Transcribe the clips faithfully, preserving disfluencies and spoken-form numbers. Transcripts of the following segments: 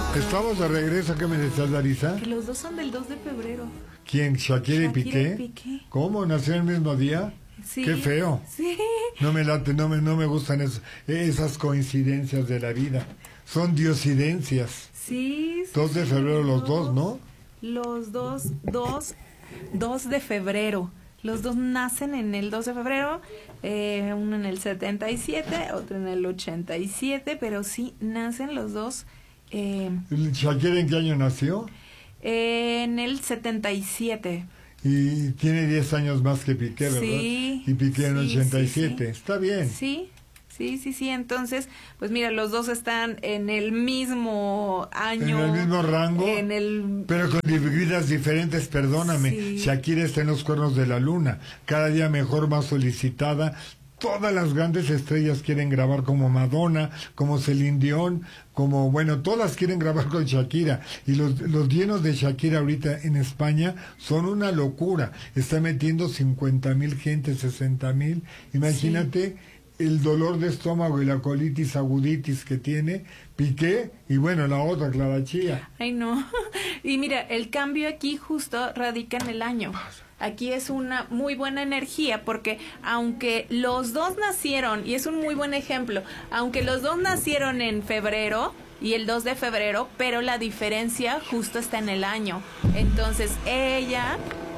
Estamos de regreso, ¿qué me decías, Larisa? Que los dos son del dos de febrero. ¿Quién? ¿Shakira, Shakira y Piqué? y Piqué. ¿Cómo? ¿Nació el mismo día? Sí. Qué feo. Sí. No me late, no me, no me gustan eso, esas coincidencias de la vida. Son diosidencias. Sí. sí dos de febrero los dos, ¿no? Los dos, dos, dos de febrero. Los dos nacen en el dos de febrero, eh, uno en el setenta y siete, otro en el ochenta y siete, pero sí nacen los dos. Eh, ¿Shakira en qué año nació? Eh, en el setenta y siete. Y tiene diez años más que Piqué, ¿verdad? Sí. Y Piqué en sí, ochenta y siete. Sí, sí. Está bien. Sí. Sí, sí, sí, entonces, pues mira, los dos están en el mismo año. En el mismo rango. En el... Pero con vidas diferentes, perdóname. Sí. Shakira está en los cuernos de la luna. Cada día mejor, más solicitada. Todas las grandes estrellas quieren grabar como Madonna, como Celine Dion, como, bueno, todas quieren grabar con Shakira. Y los, los llenos de Shakira ahorita en España son una locura. Está metiendo cincuenta mil gente, sesenta mil. Imagínate. Sí. El dolor de estómago y la colitis aguditis que tiene Piqué, y bueno, la otra, Clara Chía. Ay, no. Y mira, el cambio aquí justo radica en el año. Aquí es una muy buena energía, porque aunque los dos nacieron, y es un muy buen ejemplo, aunque los dos nacieron en febrero, y el dos de febrero, pero la diferencia justo está en el año. Entonces, ella...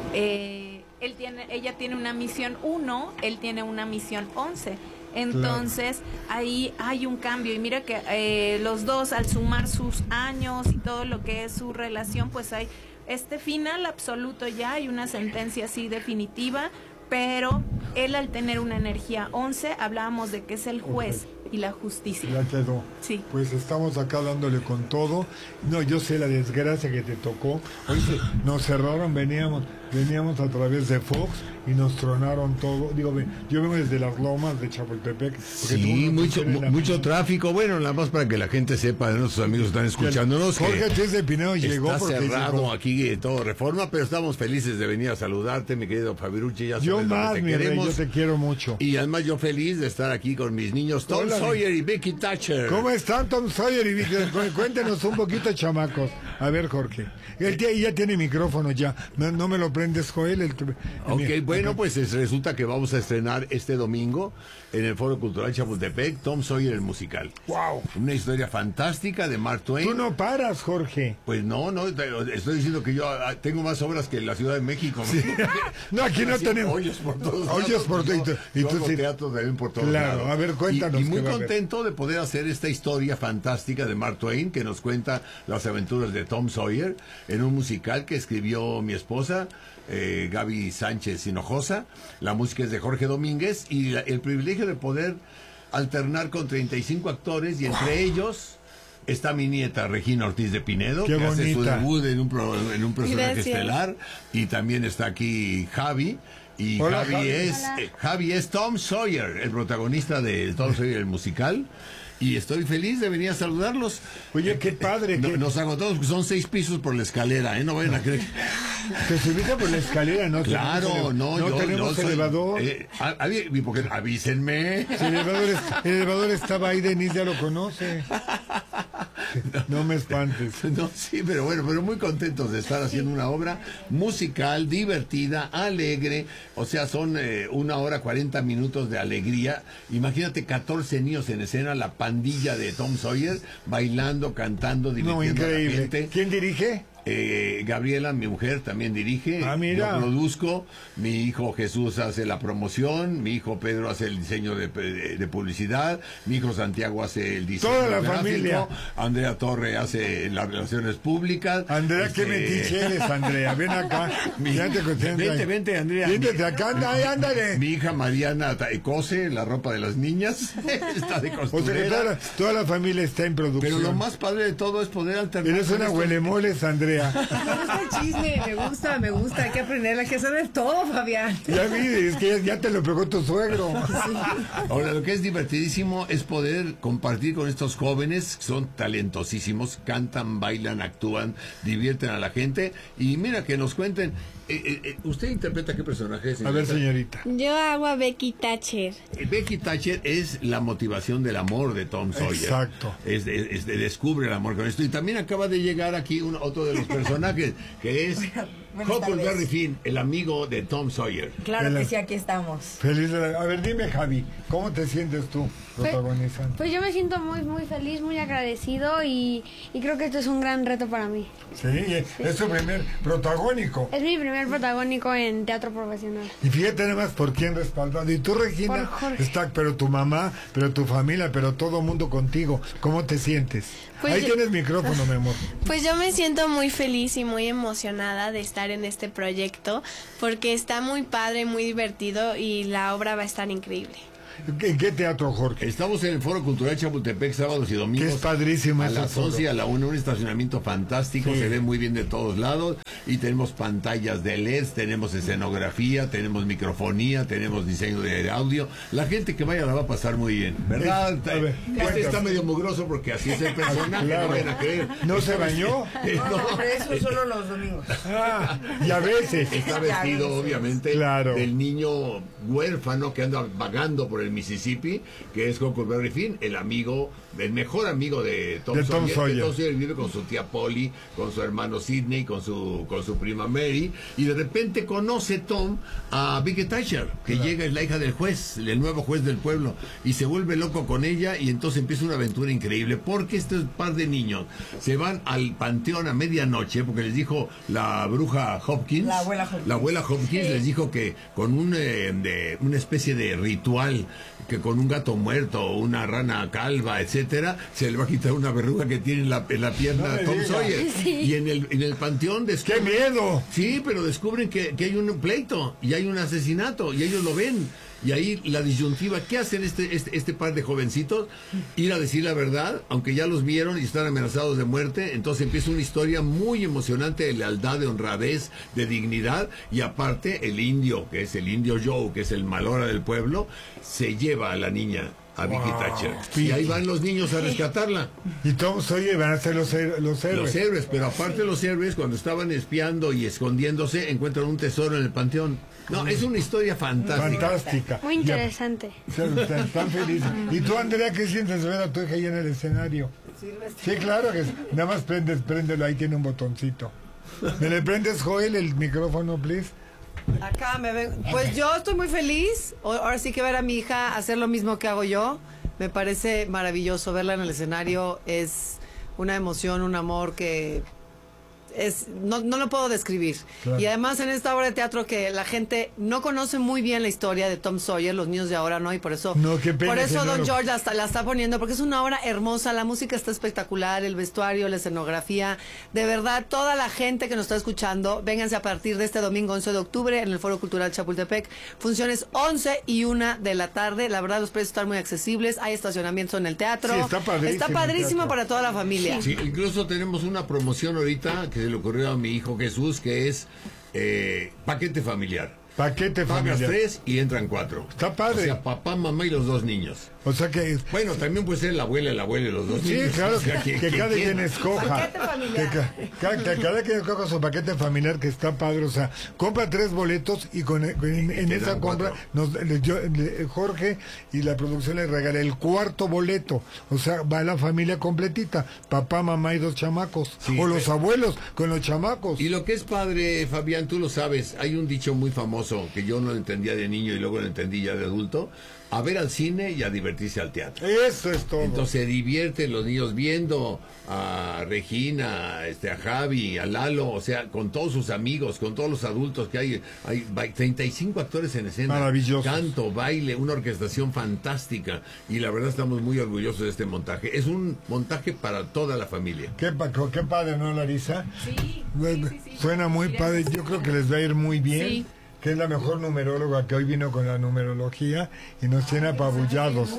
Eh, él tiene, ella tiene una misión uno, él tiene una misión once. Entonces, claro, ahí hay un cambio. Y mira que eh, los dos, al sumar sus años y todo lo que es su relación, pues hay este final absoluto ya, hay una sentencia así definitiva. Pero él, al tener una energía once, hablábamos de que es el juez, okay, y la justicia. Ya quedó. Sí. Pues estamos acá dándole con todo. No, yo sé la desgracia que te tocó. Hoy se, nos cerraron, veníamos, veníamos a través de Fox y nos tronaron todo. Digo, yo vengo desde las Lomas de Chapultepec. Sí, mucho, mucho tráfico. Bueno, nada más para que la gente sepa, nuestros amigos están escuchándonos. Jorge Tess de Pinedo llegó está porque cerrado llegó. Aquí en todo Reforma, pero estamos felices de venir a saludarte, mi querido Fabirucci. Ya yo más, te mi queremos. Rey, yo te quiero mucho. Y además yo feliz de estar aquí con mis niños Tom Hola, Sawyer y Vicky Thatcher. ¿Cómo están Tom Sawyer y Vicky? Cuéntenos un poquito, chamacos. A ver, Jorge. Él ya tiene micrófono ya. No, no me lo prendes, Joel. El, ok, mi, bueno, acá. pues es, resulta que vamos a estrenar este domingo en el Foro Cultural Chapultepec Tom Sawyer el musical. ¡Wow! Una historia fantástica de Mark Twain. Tú no paras, Jorge. Pues no, no, estoy diciendo que yo tengo más obras que la Ciudad de México. Sí. No, aquí no tenemos. Hoyos por todos lados. Hoyos por todos lados. Y tú sí. Teatro también por todos claro, lados. A ver, cuéntanos. Y, y muy contento de poder hacer esta historia fantástica de Mark Twain, que nos cuenta las aventuras de Tom Sawyer en un musical que escribió mi esposa, eh, Gaby Sánchez Hinojosa. La música es de Jorge Domínguez y la, el privilegio de poder alternar con treinta y cinco actores y entre wow. ellos está mi nieta Regina Ortiz de Pinedo, Qué que bonita. hace su debut en un, pro, en un personaje Gracias. estelar, y también está aquí Javi. Y Hola, Javi, Javi. es eh, Javi es Tom Sawyer, el protagonista de Tom Sawyer el musical. Y estoy feliz de venir a saludarlos. Oye, qué padre. No, qué... Nos agotamos, porque son seis pisos por la escalera, ¿eh? No vayan a creer. ¿Te subiste por la escalera? No, claro, no, no yo, tenemos yo soy, elevador. Eh, avi, porque, avísenme. Si el, elevador es, el elevador estaba ahí, Denise ya lo conoce. No me espantes. No, sí, pero bueno, pero muy contentos de estar haciendo una obra musical, divertida, alegre. O sea, son eh, una hora cuarenta minutos de alegría. Imagínate catorce niños en escena, la pandilla de Tom Sawyer, bailando, cantando, divirtiendo. No, increíble. A la gente. ¿Quién dirige? Eh, Gabriela, mi mujer, también dirige. Ah, mira. Yo produzco. Mi hijo Jesús hace la promoción. Mi hijo Pedro hace el diseño de, de, de publicidad. Mi hijo Santiago hace el diseño Toda la gráfico. familia. Andrea Torre hace las relaciones públicas. Andrea, este... qué metiche eres, Andrea. Ven acá. Mi... Vente, vente, Andrea. Vente acá, anda, ándale. Mi hija Mariana cose la ropa de las niñas. Está de costurera. O sea, toda la, toda la familia está en producción. Pero lo más padre de todo es poder alternar. Eres una huelemoles, Andrea. Andrea? Me gusta el chisme, me gusta, me gusta. Hay que aprender, hay que saber todo, Fabián. Ya vi, es que ya, ya te lo pegó tu suegro. Sí. Ahora, lo que es divertidísimo es poder compartir con estos jóvenes, que son talentosísimos, cantan, bailan, actúan, divierten a la gente. Y mira, que nos cuenten, eh, eh, eh, ¿usted interpreta qué personaje es? A ver, señorita. Yo hago a Becky Thatcher. Becky Thatcher es la motivación del amor de Tom Sawyer. Exacto. Es de, es de- descubre el amor con esto. Y también acaba de llegar aquí un, otro de los personajes, que es Buenas Huckleberry tardes. Finn, el amigo de Tom Sawyer. Claro que sí, aquí estamos. Feliz de la... A ver, dime, Javi, ¿cómo te sientes tú protagonizando? Pues yo me siento muy, muy feliz, muy agradecido y, y creo que esto es un gran reto para mí. Sí, es su primer protagónico. Es mi primer protagónico en teatro profesional. Y fíjate nada más por quién respaldado. Y tú, Regina, Por Jorge. está, pero tu mamá, pero tu familia, pero todo mundo contigo. ¿Cómo te sientes? Pues Ahí yo- tienes micrófono, mi amor. Pues yo me siento muy feliz y muy emocionada de estar en este proyecto porque está muy padre, muy divertido y la obra va a estar increíble. ¿En qué teatro, Jorge? Estamos en el Foro Cultural Chapultepec sábados y domingos. Que es padrísimo A ese las foro. once y a la una, un estacionamiento fantástico, Sí. se ve muy bien de todos lados. Y tenemos pantallas de L E D, tenemos escenografía, tenemos microfonía, tenemos diseño de audio. La gente que vaya la va a pasar muy bien, ¿verdad? Es- a ver, este cuéntame. está medio mugroso porque así es el personaje, Claro. no vayan a creer. ¿No se bañó? Eh, No, no. pero eso solo los domingos. Ah, y a veces. Está vestido, obviamente, Claro. del niño huérfano que anda vagando por el Mississippi, que es Huckleberry Finn, el amigo, el mejor amigo de Tom, De Tom Sawyer. Sawyer. Que Tom Sawyer vive con su tía Polly, con su hermano Sidney, con su, con su prima Mary, y de repente conoce Tom a Becky Thatcher, que llega, es la hija del juez, el nuevo juez del pueblo, y se vuelve loco con ella, y entonces empieza una aventura increíble, porque este par de niños se van al panteón a medianoche, porque les dijo la bruja Hopkins, La abuela Hopkins. la abuela Hopkins les dijo que con un, eh, de, una especie de ritual, que con un gato muerto, una rana calva, etcétera, se le va a quitar una verruga que tiene en la, en la pierna No a me Tom digas. Sawyer. Y en el, en el panteón ¡Qué descubren... miedo! Sí, pero descubren que, que hay un pleito y hay un asesinato y ellos lo ven. Y ahí la disyuntiva, ¿qué hacen este, este, este par de jovencitos? Ir a decir la verdad, aunque ya los vieron y están amenazados de muerte. Entonces empieza una historia muy emocionante de lealtad, de honradez, de dignidad. Y aparte, el indio, que es el indio Joe, que es el malora del pueblo, se lleva a la niña, a Vicky Wow. Thatcher. Y ahí van los niños a rescatarla. Y todos, oye, van a ser los, her- los héroes. Los héroes, pero aparte los héroes, cuando estaban espiando y escondiéndose, encuentran un tesoro en el panteón. No, es una historia fantástica. Fantástica. Muy Ya- interesante. se- se- Están felices. ¿Y tú, Andrea, qué sientes ver a tu hija ahí en el escenario? Sí, claro que sí. Nada más prendes, préndelo, ahí tiene un botoncito. ¿Me le prendes, Joel, el micrófono, please? Acá me ven. Pues yo estoy muy feliz. O- Ahora sí que ver a mi hija hacer lo mismo que hago yo. Me parece maravilloso verla en el escenario. Es una emoción, un amor que es no, no lo puedo describir. Claro. Y además en esta obra de teatro que la gente no conoce muy bien la historia de Tom Sawyer, los niños de ahora no, y por eso No, qué pena por que eso no Don lo- George la está, la está poniendo, porque es una obra hermosa, la música está espectacular, el vestuario, la escenografía. De verdad, toda la gente que nos está escuchando, vénganse a partir de este domingo once de octubre en el Foro Cultural Chapultepec. Funciones once y una de la tarde. La verdad, los precios están muy accesibles. Hay estacionamiento en el teatro. Sí, está padrísimo Está el padrísimo teatro. para toda la familia. Sí, incluso tenemos una promoción ahorita que se le ocurrió a mi hijo Jesús, que es eh, paquete familiar. Paquete Pagas familiar. tres y entran cuatro. Está padre. O sea, papá, mamá y los dos niños. O sea que... Bueno, también puede ser la abuela, el abuelo y los dos Sí, niños. claro, O sea, que, quien- que quien cada quien quiera. escoja. Paquete familiar. Que ca- ca- que cada quien escoja su paquete familiar, que está padre. O sea, compra tres boletos y con, con- en, en Te esa dan compra cuatro. nos, le- yo- le- Jorge y la producción le regala el cuarto boleto. O sea, va la familia completita. Papá, mamá y dos chamacos. Sí, o los pero- abuelos con los chamacos. Y lo que es padre, Fabián, tú lo sabes, hay un dicho muy famoso que yo no lo entendía de niño y luego lo entendí ya de adulto: a ver al cine y a divertirse al teatro. Eso es todo. Entonces se divierten los niños viendo a Regina, este, a Javi, a Lalo, o sea, con todos sus amigos, con todos los adultos que hay. Hay ba- treinta y cinco actores en escena. Maravillosos. Canto, baile, una orquestación fantástica. Y la verdad estamos muy orgullosos de este montaje. Es un montaje para toda la familia. Qué, pa- qué padre, ¿no, Larisa? Sí, Bueno, sí, sí, sí. Suena muy Mira. padre. Yo creo que les va a ir muy bien. Sí. Que es la mejor numeróloga que hoy vino con la numerología y nos tiene apabullados.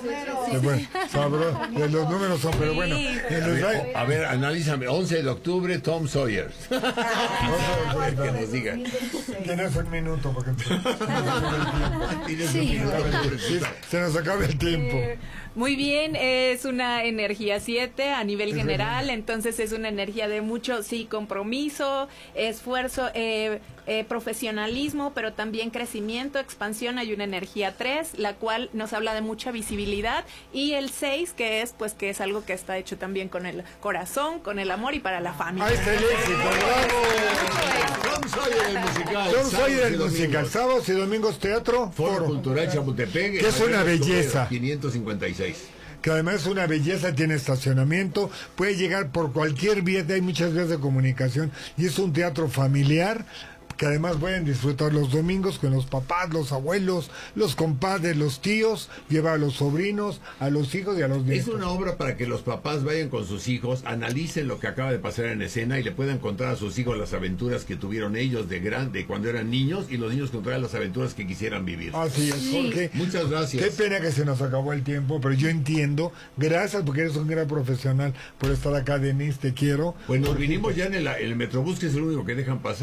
Sí, bueno, sabro, de los números son, pero bueno. Sí. en A los- ver, a ver, analízame. once de octubre, Tom Sawyer. Que nos diga. Tienes un minuto porque Tienes Sí. un minuto. sí, se nos acaba el tiempo. Muy bien, es una energía siete a nivel Es general, entonces es una energía de mucho, sí, compromiso, esfuerzo, eh, eh, profesionalismo, pero también crecimiento, expansión. Hay una energía tres, la cual nos habla de mucha visibilidad, y el seis, que es, pues, que es algo que está hecho también con el corazón, con el amor y para la familia. ¡Ahí está el éxito! ¡Bravo! Tom Sawyer el musical. Tom Sawyer el Sábados y musical. domingos. Sábados y domingos teatro, Foro foro. Cultural Chapultepec. Que es una belleza. quinientos cincuenta y seis. Que además es una belleza, tiene estacionamiento, puede llegar por cualquier vía, hay muchas vías de comunicación, y es un teatro familiar que además pueden disfrutar los domingos con los papás, los abuelos, los compadres, los tíos, lleva a los sobrinos, a los hijos y a los Es nietos. una obra para que los papás vayan con sus hijos, analicen lo que acaba de pasar en escena y le puedan contar a sus hijos las aventuras que tuvieron ellos de grande cuando eran niños, y los niños contarán las aventuras que quisieran vivir. Así es, Jorge. Muchas gracias. Qué pena que se nos acabó el tiempo, pero yo entiendo. Gracias porque eres un gran profesional por estar acá, Denise, te quiero. Pues nos vinimos ya en el, el Metrobús, que es el único que dejan pasar.